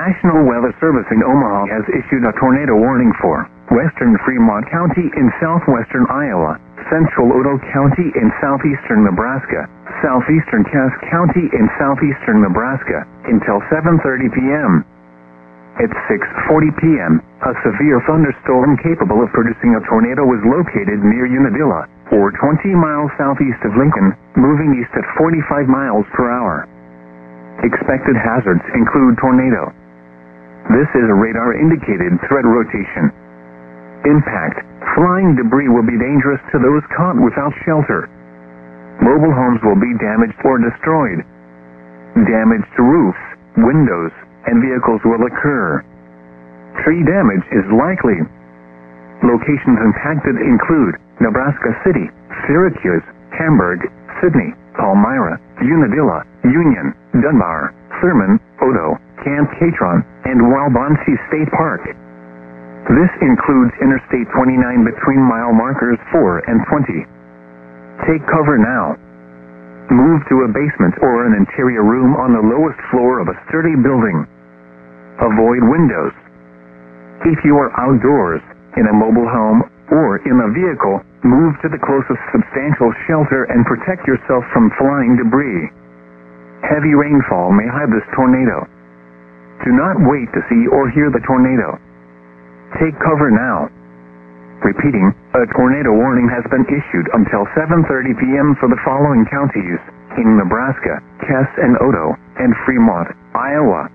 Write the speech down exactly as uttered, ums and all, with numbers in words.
National Weather Service in Omaha has issued a tornado warning for western Fremont County in southwestern Iowa, central Odo County in southeastern Nebraska, southeastern Cass County in southeastern Nebraska, until seven thirty p.m. At six forty p.m., a severe thunderstorm capable of producing a tornado was located near Unadilla, or twenty miles southeast of Lincoln, moving east at forty-five miles per hour. Expected hazards include tornado. This is a radar-indicated threat rotation. Impact. Flying debris will be dangerous to those caught without shelter. Mobile homes will be damaged or destroyed. Damage to roofs, windows, and vehicles will occur. Tree damage is likely. Locations impacted include Nebraska City, Syracuse, Hamburg, Sidney, Palmyra, Unadilla, Union, Dunbar, Thurman, Odo, Camp Catron, and Walbonsee State Park. This includes Interstate twenty-nine between mile markers four and twenty. Take cover now. Move to a basement or an interior room on the lowest floor of a sturdy building. Avoid windows. If you are outdoors, in a mobile home, or in a vehicle, move to the closest substantial shelter and protect yourself from flying debris. Heavy rainfall may hide this tornado. Do not wait to see or hear the tornado. Take cover now. Repeating, a tornado warning has been issued until seven thirty p.m. for the following counties in Nebraska, Cass and Odo, and Fremont, Iowa.